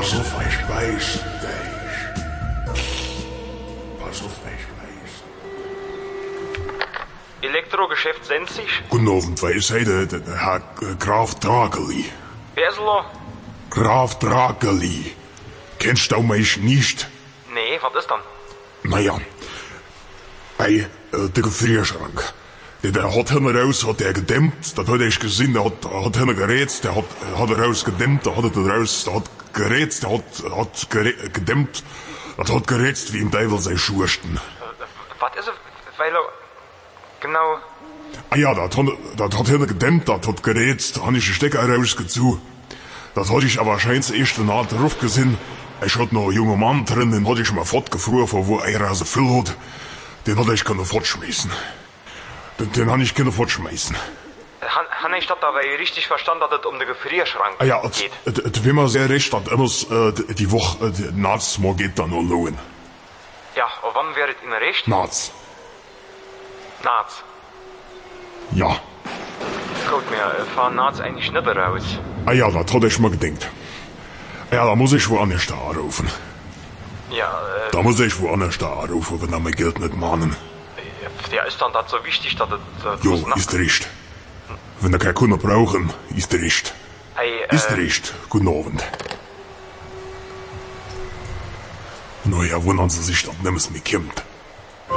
Pass auf, ich weiß dich. Pass auf, ich weiß. Elektrogeschäft Sensig? Guten Abend, wer ist heute? Der Herr Graf Drageli. Wer ist er? Graf Drageli. Kennst du mich nicht? Nee, was ist dann? Naja, bei der Gefrierschrank. Der hat hinten raus, hat er gedämmt, das hat ich gesehen, der hat hinten gerätzt, der hat raus gedämmt, der hat raus, der hat gerätzt, der hat gedämmt, das hat gerätzt wie im Teufel sei Schursten. Was ist er? Weil er... Genau... Ah ja, das hat hinten gedämmt, das hat gerätzt, da hab ich den Stecker rausgezogen. Das hatte ich aber scheinbar erst eine drauf gesehen. Ich hatte noch einen jungen Mann drin, den hatte ich mal fortgefroren, von wo er so viel hat. Den hatte ich können fortschmeißen. Den habe ich können fortschmeißen. Han ich das aber richtig verstanden, dass es um den Gefrierschrank Ah ja, geht? wenn man sehr recht hat, immer die Woche, nachts mal geht dann noch lohnen. Ja, und wann wäre es Ihnen recht? Nachts. Nachts. Ja. Gut, wir fahren nachts eigentlich nicht raus. Ah ja, das hatte ich mal gedacht. Ja, da muss ich woanders da anrufen. Ja, Da muss ich woanders da anrufen, wenn er mein Geld nicht mahnen. ja, ist dann das so wichtig, dass es... Jo, ist recht. Wenn er keine Kunden brauchen, ist recht. Hey, Ist recht. Guten Abend. Naja, wundern Sie sich, dass nichts mehr kommt.